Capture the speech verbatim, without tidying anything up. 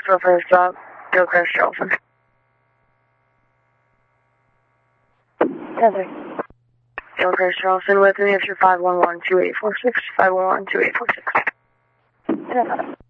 for first stop, Gilchrist Charleston. ten three. Gilchrist Charleston with New Hampshire five one one two eight four six, five one one two eight four six. ten five.